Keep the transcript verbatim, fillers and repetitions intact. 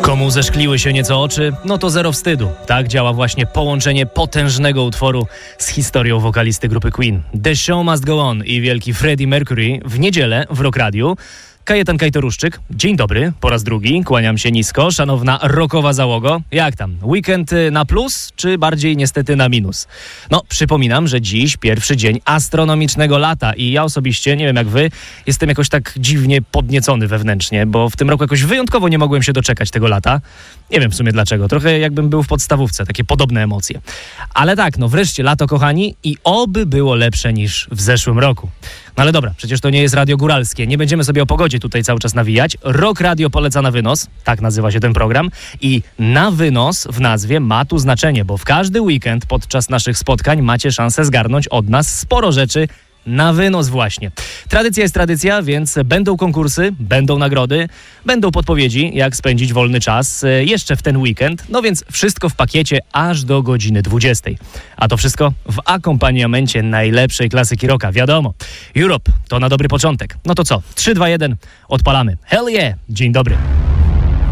Komu zeszkliły się nieco oczy, no to zero wstydu. Tak działa właśnie połączenie potężnego utworu z historią wokalisty grupy Queen. The Show Must Go On i wielki Freddie Mercury w niedzielę w Rock Radiu. Kajetan Kajtoruszczyk, dzień dobry, po raz drugi, kłaniam się nisko, szanowna rockowa załogo. Jak tam, weekend na plus, czy bardziej niestety na minus? No, przypominam, że dziś pierwszy dzień astronomicznego lata i ja osobiście, nie wiem jak wy, jestem jakoś tak dziwnie podniecony wewnętrznie, bo w tym roku jakoś wyjątkowo nie mogłem się doczekać tego lata. Nie wiem w sumie dlaczego, trochę jakbym był w podstawówce, takie podobne emocje. Ale tak, no wreszcie lato, kochani, i oby było lepsze niż w zeszłym roku. No ale dobra, przecież to nie jest Radio Góralskie, nie będziemy sobie o pogodzie tutaj cały czas nawijać. Rock Radio poleca na wynos, tak nazywa się ten program, i na wynos w nazwie ma tu znaczenie, bo w każdy weekend podczas naszych spotkań macie szansę zgarnąć od nas sporo rzeczy na wynos właśnie. Tradycja jest tradycja, więc będą konkursy, będą nagrody, będą podpowiedzi, jak spędzić wolny czas jeszcze w ten weekend. No więc wszystko w pakiecie aż do godziny dwudziestej. A to wszystko w akompaniamencie najlepszej klasyki rocka, wiadomo. Europe to na dobry początek. No to co? trzy, dwa, jeden, odpalamy. Hell yeah! Dzień dobry.